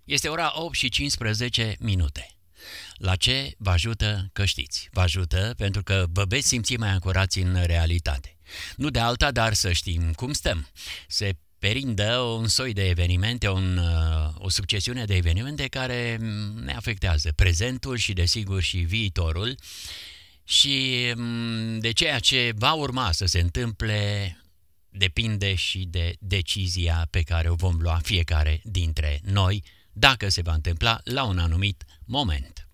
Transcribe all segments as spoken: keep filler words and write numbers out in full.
Este ora opt și cincisprezece minute. La ce vă ajută că știți? Vă ajută pentru că vă veți simți mai ancorați în realitate. Nu de alta, dar să știm cum stăm. Se perindă un soi de evenimente, un, o succesiune de evenimente care ne afectează prezentul și, desigur, și viitorul. Și de ceea ce va urma să se întâmple depinde și de decizia pe care o vom lua fiecare dintre noi, dacă se va întâmpla la un anumit moment.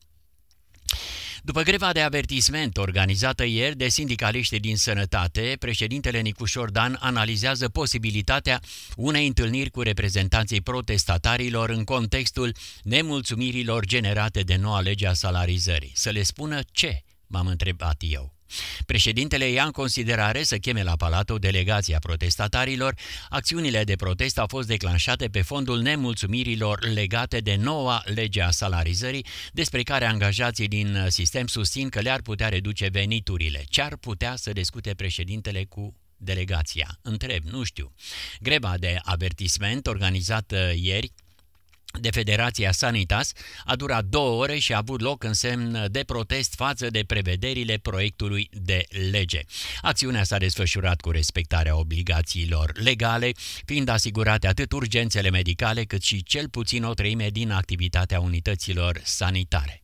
După greva de avertisment organizată ieri de sindicaliști din sănătate, președintele Nicușor Dan analizează posibilitatea unei întâlniri cu reprezentanții protestatarilor în contextul nemulțumirilor generate de noua lege a salarizării. Să le spună ce, m-am întrebat eu. Președintele ia în considerare să cheme la Palat o delegație a protestatarilor. Acțiunile de protest au fost declanșate pe fondul nemulțumirilor legate de noua lege a salarizării, despre care angajații din sistem susțin că le-ar putea reduce veniturile. Ce ar putea să discute președintele cu delegația? Întreb, nu știu. Greva de avertisment organizată ieri de Federația Sanitas a durat două ore și a avut loc în semn de protest față de prevederile proiectului de lege. Acțiunea s-a desfășurat cu respectarea obligațiilor legale, fiind asigurate atât urgențele medicale cât și cel puțin o treime din activitatea unităților sanitare.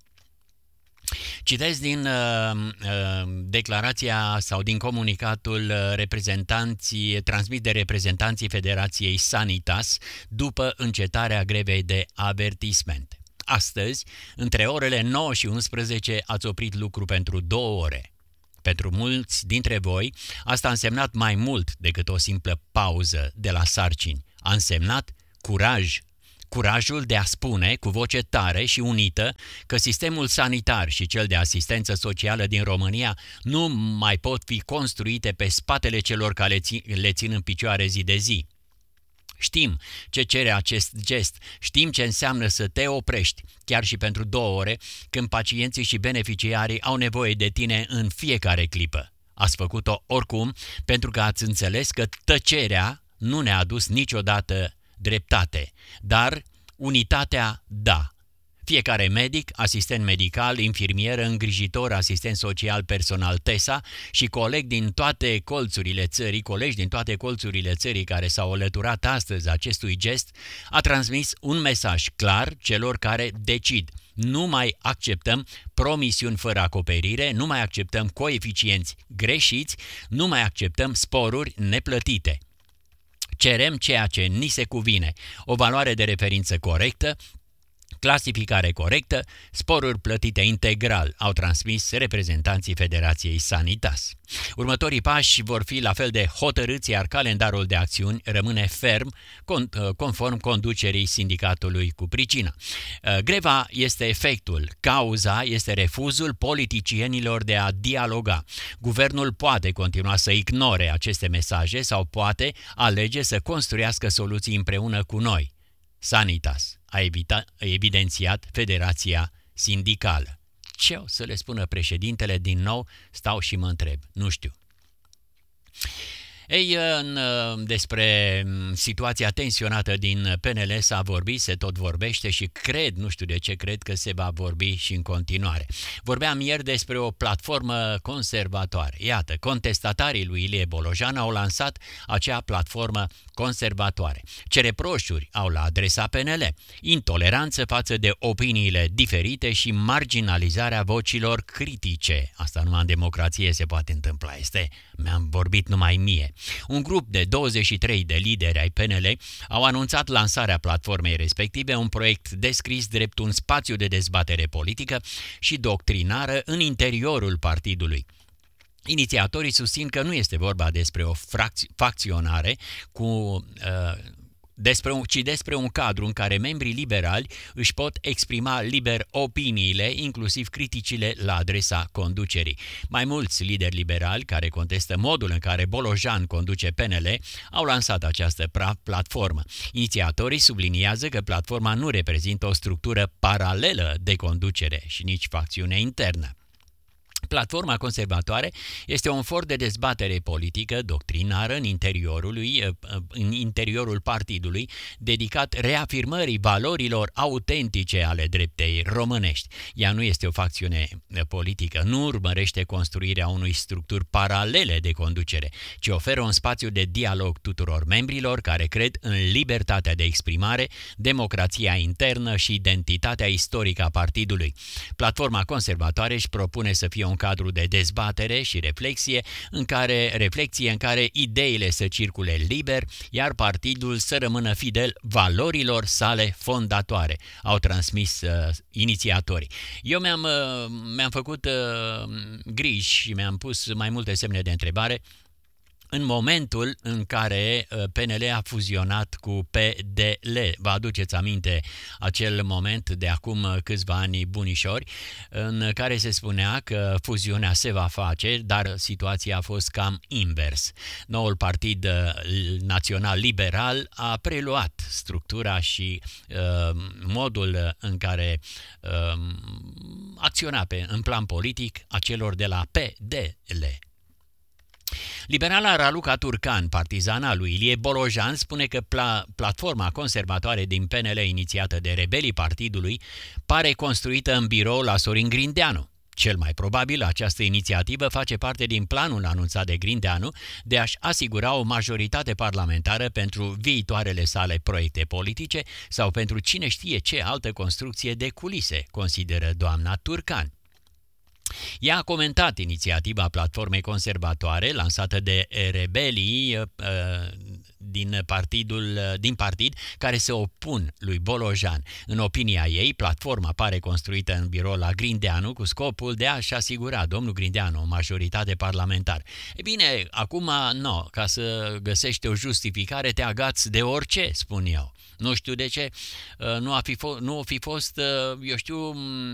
Citesc din uh, uh, declarația sau din comunicatul reprezentanții, transmis de reprezentanții Federației Sanitas după încetarea grevei de avertisment. Astăzi, între orele nouă și unsprezece, ați oprit lucru pentru două ore. Pentru mulți dintre voi, asta a însemnat mai mult decât o simplă pauză de la sarcini. A însemnat curaj. Curajul de a spune cu voce tare și unită că sistemul sanitar și cel de asistență socială din România nu mai pot fi construite pe spatele celor care le țin în picioare zi de zi. Știm ce cere acest gest, știm ce înseamnă să te oprești, chiar și pentru două ore, când pacienții și beneficiarii au nevoie de tine în fiecare clipă. Ați făcut-o oricum pentru că ați înțeles că tăcerea nu ne-a adus niciodată dreptate, dar unitatea da. Fiecare medic, asistent medical, infirmieră, îngrijitor, asistent social, personal T E S A și coleg din toate colțurile țării, colegi din toate colțurile țării care s-au alăturat astăzi acestui gest, a transmis un mesaj clar celor care decid. Nu mai acceptăm promisiuni fără acoperire, nu mai acceptăm coeficienți greșiți, nu mai acceptăm sporuri neplătite. Cerem ceea ce ni se cuvine, o valoare de referință corectă, clasificare corectă, sporuri plătite integral, au transmis reprezentanții Federației Sanitas. Următorii pași vor fi la fel de hotărâți, iar calendarul de acțiuni rămâne ferm, conform conducerii sindicatului cu pricina. Greva este efectul, cauza este refuzul politicienilor de a dialoga. Guvernul poate continua să ignore aceste mesaje sau poate alege să construiască soluții împreună cu noi. Sanitas a evita, evidențiat Federația Sindicală. Ce o să le spună președintele din nou? Stau și mă întreb. Nu știu. Ei, în, despre situația tensionată din P N L s-a vorbit, se tot vorbește și cred, nu știu de ce, cred că se va vorbi și în continuare. Vorbeam ieri despre o platformă conservatoare. Iată, contestatarii lui Ilie Bolojan au lansat acea platformă conservatoare. Ce reproșuri au la adresa P N L? Intoleranță față de opiniile diferite și marginalizarea vocilor critice. Asta numai în democrație se poate întâmpla. Este, mi-am vorbit numai mie. Un grup de douăzeci și trei de lideri ai P N L au anunțat lansarea platformei respective, un proiect descris drept un spațiu de dezbatere politică și doctrinară în interiorul partidului. Inițiatorii susțin că nu este vorba despre o facționare cu... Uh, Despre un, ci despre un cadru în care membrii liberali își pot exprima liber opiniile, inclusiv criticile la adresa conducerii. Mai mulți lideri liberali care contestă modul în care Bolojan conduce P N L au lansat această platformă. Inițiatorii subliniază că platforma nu reprezintă o structură paralelă de conducere și nici facțiune internă. Platforma conservatoare este un for de dezbatere politică, doctrinară în interiorul, lui, în interiorul partidului, dedicat reafirmării valorilor autentice ale dreptei românești. Ea nu este o facțiune politică, nu urmărește construirea unui structuri paralele de conducere, ci oferă un spațiu de dialog tuturor membrilor care cred în libertatea de exprimare, democrația internă și identitatea istorică a partidului. Platforma conservatoare își propune să fie un un cadru de dezbatere și reflexie în care, reflexie în care ideile să circule liber, iar partidul să rămână fidel valorilor sale fondatoare, au transmis uh, inițiatorii. Eu mi-am, uh, mi-am făcut uh, griji și mi-am pus mai multe semne de întrebare în momentul în care P N L a fuzionat cu P D L. Vă aduceți aminte acel moment de acum câțiva ani bunișori în care se spunea că fuziunea se va face, dar situația a fost cam invers. Noul Partid Național Liberal a preluat structura și uh, modul în care uh, acționa pe, în plan politic a celor de la P D L. Liberala Raluca Turcan, partizana lui Ilie Bolojan, spune că pla- platforma conservatoare din P N L inițiată de rebelii partidului pare construită în birou la Sorin Grindeanu. Cel mai probabil, această inițiativă face parte din planul anunțat de Grindeanu de a-și asigura o majoritate parlamentară pentru viitoarele sale proiecte politice sau pentru cine știe ce altă construcție de culise, consideră doamna Turcan. Ea a comentat inițiativa platformei conservatoare lansată de rebelii uh, din, partidul, din partid care se opun lui Bolojan. În opinia ei, platforma pare construită în birou la Grindeanu cu scopul de a-și asigura domnul Grindeanu o majoritate parlamentară. E bine, acum, no, ca să găsești o justificare, te agați de orice, spun eu. Nu știu de ce, nu a fi, fo- nu a fi fost, eu știu,